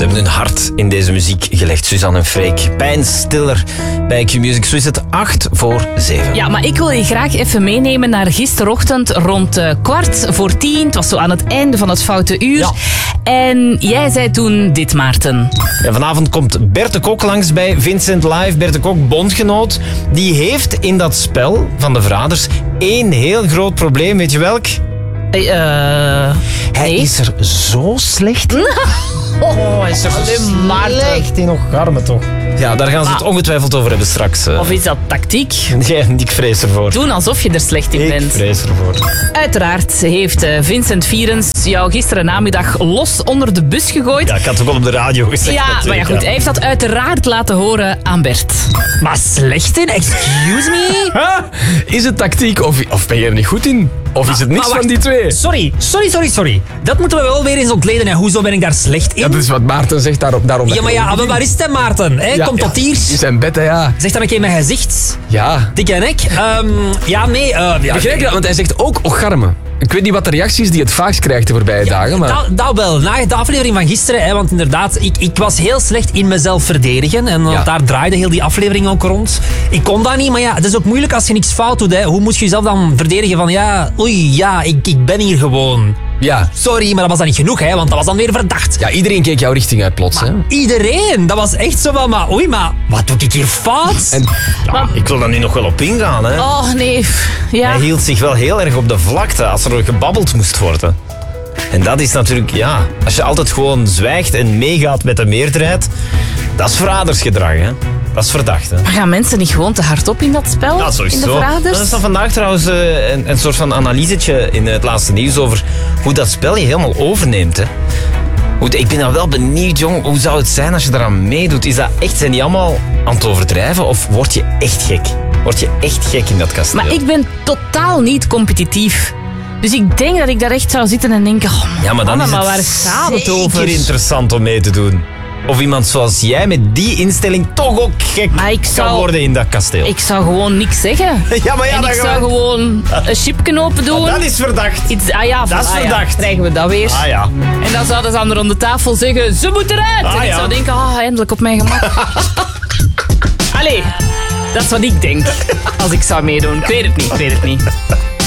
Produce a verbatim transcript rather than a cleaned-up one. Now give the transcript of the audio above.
hebben hun hart in deze muziek gelegd. Suzanne en Freek. Pijnstiller bij Q-Music. Zo is het acht voor zeven. Ja, maar ik wil je graag even meenemen naar gisterochtend rond uh, kwart voor tien. Het was zo aan het einde van het foute uur. Ja. En jij zei toen dit, Maarten. Ja, vanavond komt Bert de Kok langs bij Vincent Live. Bert de Kok, bondgenoot. Die heeft in dat spel van de Verraders één heel groot probleem. Weet je welk? Uh, Hij nee. is er zo slecht in. Oh, hij is er Allee, Maarten. slecht in. Och, arme toch. Ja, daar gaan ze het Ah. ongetwijfeld over hebben straks. uh. Of is dat tactiek? Nee, ik vrees ervoor. Doen alsof je er slecht in Ik bent. vrees ervoor. Uiteraard heeft uh, Vincent Vierens jou gisteren namiddag los onder de bus gegooid. Ja, ik had het ook al op de radio gezegd. Ja, maar ja, natuurlijk, goed, hij heeft dat uiteraard laten horen aan Bert. Maar slecht in? Excuse me? Ha? Is het tactiek of, of ben je er niet goed in? Of is het niks Maar wacht, van die twee? Sorry, sorry, sorry, sorry. Dat moeten we wel weer eens ontleden. En hoezo ben ik daar slecht in? Ja, dat is wat Maarten zegt daarop, daarom. Ja, maar ja, maar waar is het, Maarten? Hè? Ja, Kom ja. tot hier. In zijn bed, hè, ja. Zeg dan een keer mijn gezicht. Ja. Dik en ik. Um, ja, nee. Uh, ja, Begrijp je dat? Want hij zegt ook ocharme. Ik weet niet wat de reacties die het vaakst krijgt de voorbije dagen, maar... Dat, dat wel. Na de aflevering van gisteren, hè, want inderdaad, ik, ik was heel slecht in mezelf verdedigen. En Ja. daar draaide heel die aflevering ook rond. Ik kon dat niet, maar ja, het is ook moeilijk als je niks fout doet. Hè. Hoe moet je jezelf dan verdedigen van, ja, oei, ja, ik, ik ben hier gewoon. Ja. Sorry, maar dat was dan niet genoeg, hè, want dat was dan weer verdacht. Ja, iedereen keek jouw richting uit plots, hè. Iedereen, dat was echt zo van, maar oei, maar wat doe ik hier fout? En Ja, ik wil daar nu nog wel op ingaan. Hè. Oh, nee. Ja. Hij hield zich wel heel erg op de vlakte als er gebabbeld moest worden. En dat is natuurlijk, ja, als je altijd gewoon zwijgt en meegaat met de meerderheid, dat is verradersgedrag, hè. Dat is verdacht, hè. Maar gaan mensen niet gewoon te hard op in dat spel? Ja, in de sowieso. Verraders? Er is dan vandaag trouwens uh, een, een soort van analysetje in het laatste nieuws over hoe dat spel je helemaal overneemt, hè. Goed, ik ben dan wel benieuwd, jong, hoe zou het zijn als je eraan meedoet? Is dat echt, zijn die allemaal aan het overdrijven of word je echt gek? Word je echt gek in dat kasteel? Maar ik ben totaal niet competitief. Dus ik denk dat ik daar echt zou zitten en denken... Oh, Ja, maar dan Anne, is maar het waar gaat het over? zeker interessant om mee te doen. Of iemand zoals jij met die instelling toch ook gek Maar ik zou- kan worden in dat kasteel. Ik zou gewoon niks zeggen. Ja, maar ja, en dan ik gaan zou we- gewoon een chipje open doen. Dat is verdacht. Iets, ah ja, Dat is ah ja, verdacht. krijgen we dat weer. Ah ja. En dan zouden ze aan de ronde tafel zeggen, ze moet eruit. Ah en ik ja. zou denken, ah, eindelijk op mijn gemak. Allee, dat is wat ik denk als ik zou meedoen. Ik weet het niet, ik weet het niet.